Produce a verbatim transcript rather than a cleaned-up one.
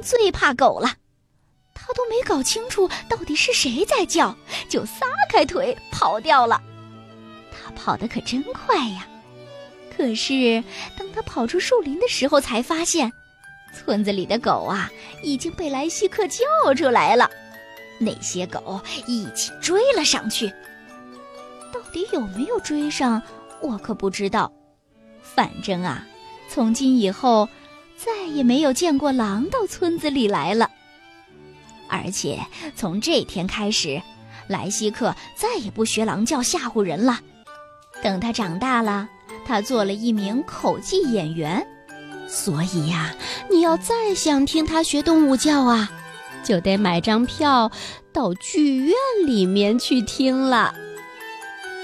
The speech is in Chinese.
最怕狗了，他都没搞清楚到底是谁在叫，就撒开腿跑掉了。他跑得可真快呀！可是当他跑出树林的时候，才发现村子里的狗啊已经被莱西克叫出来了。那些狗一起追了上去，到底有没有追上，我可不知道。反正啊，从今以后再也没有见过狼到村子里来了。而且从这天开始，莱西克再也不学狼叫吓唬人了。等他长大了，他做了一名口技演员。所以呀，你要再想听他学动物叫啊，就得买张票到剧院里面去听了。